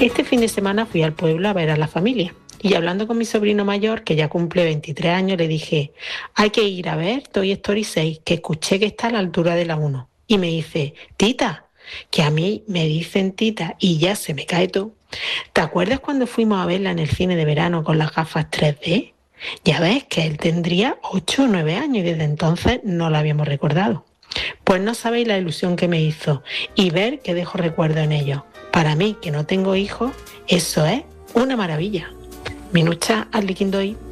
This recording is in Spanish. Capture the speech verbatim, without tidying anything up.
Este fin de semana fui al pueblo a ver a la familia y hablando con mi sobrino mayor, que ya cumple veintitrés años, le dije, hay que ir a ver Toy Story seis, que escuché que está a la altura de la uno. Y me dice, tita, que a mí me dicen tita y ya se me cae todo. ¿Te acuerdas cuando fuimos a verla en el cine de verano con las gafas tres D? Ya ves que él tendría ocho o nueve años y desde entonces no la habíamos recordado. Pues no sabéis la ilusión que me hizo y ver que dejo recuerdo en ellos. Para mí, que no tengo hijos, eso es una maravilla. Minucha al liquindoy.